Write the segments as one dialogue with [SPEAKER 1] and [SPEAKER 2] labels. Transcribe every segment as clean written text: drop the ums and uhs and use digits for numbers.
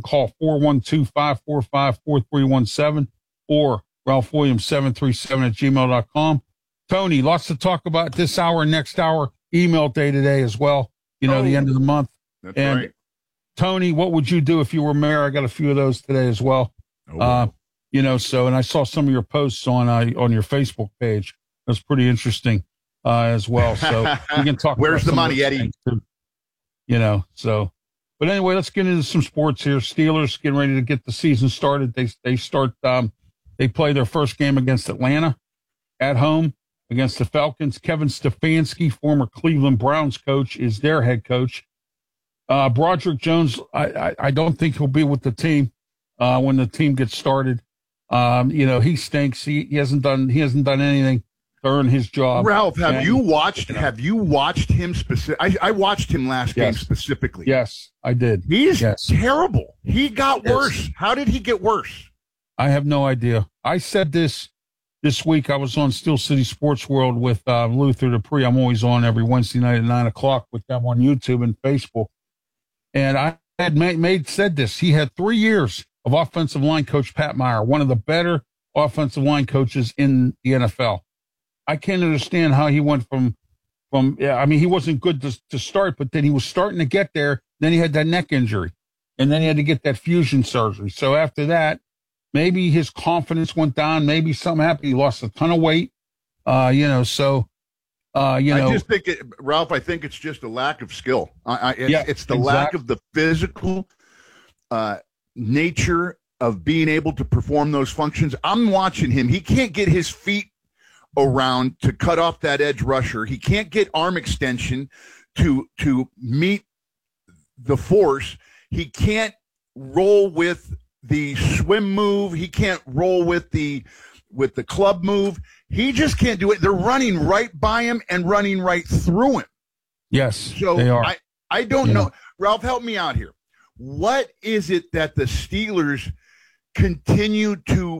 [SPEAKER 1] call 412-545-4317 or RalphWilliams737@gmail.com. Tony, lots to talk about this hour, next hour, email day today as well. The end of the month.
[SPEAKER 2] That's right.
[SPEAKER 1] Tony, what would you do if you were mayor? I got a few of those today as well. And I saw some of your posts on your Facebook page. It was pretty interesting as well. So we can talk.
[SPEAKER 2] Where's the money, Eddie?
[SPEAKER 1] But anyway, let's get into some sports here. Steelers getting ready to get the season started. They play their first game against Atlanta at home against the Falcons. Kevin Stefanski, former Cleveland Browns coach, is their head coach. Broderick Jones, I don't think he'll be with the team when the team gets started. He stinks. He hasn't done anything to earn his job.
[SPEAKER 2] Ralph, have you watched him specific? I watched him last game specifically.
[SPEAKER 1] Yes, I did.
[SPEAKER 2] He's terrible. He got worse. How did he get worse?
[SPEAKER 1] I have no idea. I said this week. I was on Steel City Sports World with Luther Dupree. I'm always on every Wednesday night at 9:00 with them on YouTube and Facebook. And I had said this. He had 3 years of offensive line coach Pat Meyer, one of the better offensive line coaches in the NFL. I can't understand how he went from he wasn't good to start, but then he was starting to get there. Then he had that neck injury, and then he had to get that fusion surgery. So after that, maybe his confidence went down. Maybe something happened. He lost a ton of weight. I just
[SPEAKER 2] think Ralph, I think it's just a lack of skill. It's the lack of the physical nature of being able to perform those functions. I'm watching him. He can't get his feet around to cut off that edge rusher. He can't get arm extension to meet the force. He can't roll with the swim move. He can't roll with the club move. He just can't do it. They're running right by him and running right through him.
[SPEAKER 1] Yes,
[SPEAKER 2] so
[SPEAKER 1] they are.
[SPEAKER 2] I don't know. Ralph, help me out here. What is it that the Steelers continue to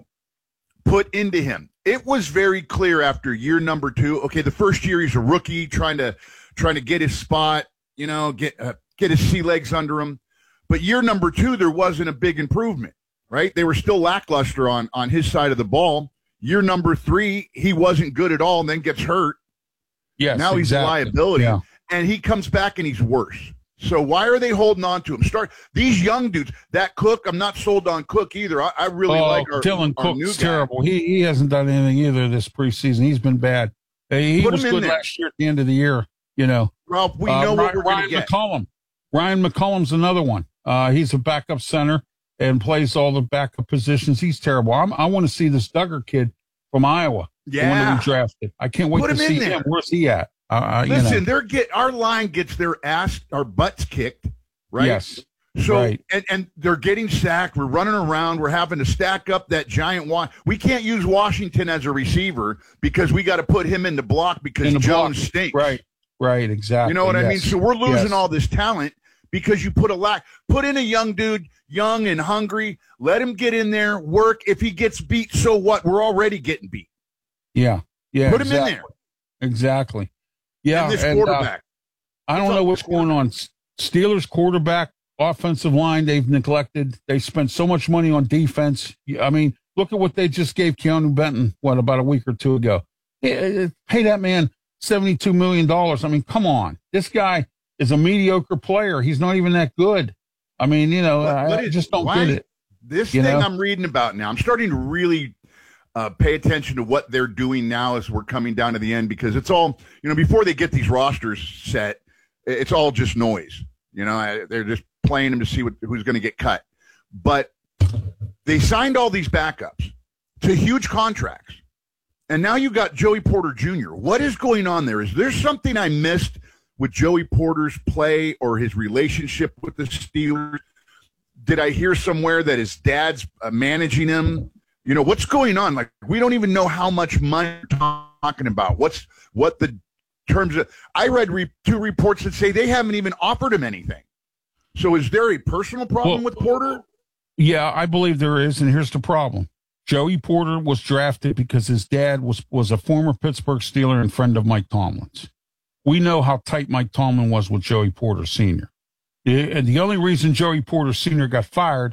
[SPEAKER 2] put into him? It was very clear after year number 2. Okay, the first year he's a rookie trying to get his spot, get his sea legs under him. But year number 2, there wasn't a big improvement, right? They were still lackluster on his side of the ball. Year number 3, he wasn't good at all and then gets hurt.
[SPEAKER 1] Yes,
[SPEAKER 2] now he's a liability, and he comes back and he's worse. So why are they holding on to him? These young dudes. That Cook, I'm not sold on Cook either. I really like
[SPEAKER 1] Dylan Cook's terrible. He hasn't done anything either this preseason. He's been bad. He was good last year at the end of the year.
[SPEAKER 2] Ralph, we know what we're going to get.
[SPEAKER 1] Ryan McCollum's another one. He's a backup center and plays all the backup positions. He's terrible. I want to see this Duggar kid from Iowa. The one that we drafted. I can't wait to see him. Where's he at?
[SPEAKER 2] Listen, our line gets our butts kicked, right?
[SPEAKER 1] Yes.
[SPEAKER 2] So and they're getting sacked. We're running around. We're having to stack up that giant We can't use Washington as a receiver because we got to put him in the block because Jones stinks.
[SPEAKER 1] Right, exactly.
[SPEAKER 2] You know what I mean? So we're losing all this talent because you put in a young dude, young and hungry. Let him get in there, work. If he gets beat, so what? We're already getting beat.
[SPEAKER 1] Yeah.
[SPEAKER 2] Put him in there.
[SPEAKER 1] Exactly. Yeah,
[SPEAKER 2] and this quarterback.
[SPEAKER 1] I don't know what's going on. Steelers quarterback, offensive line, they've neglected. They spent so much money on defense. I mean, look at what they just gave Keanu Benton, about a week or two ago. Pay that man $72 million. I mean, come on. This guy is a mediocre player. He's not even that good. I mean, I just don't get it.
[SPEAKER 2] This thing I'm reading about now, I'm starting to really pay attention to what they're doing now as we're coming down to the end, because it's all, before they get these rosters set, it's all just noise. They're just playing them to see who's going to get cut. But they signed all these backups to huge contracts. And now you got Joey Porter Jr. What is going on there? Is there something I missed with Joey Porter's play or his relationship with the Steelers? Did I hear somewhere that his dad's managing him? What's going on? Like, we don't even know how much money we're talking about. What the terms of. I read 2 reports that say they haven't even offered him anything. So is there a personal problem with Porter?
[SPEAKER 1] Yeah, I believe there is, and here's the problem. Joey Porter was drafted because his dad was a former Pittsburgh Steeler and friend of Mike Tomlin's. We know how tight Mike Tomlin was with Joey Porter Sr. And the only reason Joey Porter Sr. got fired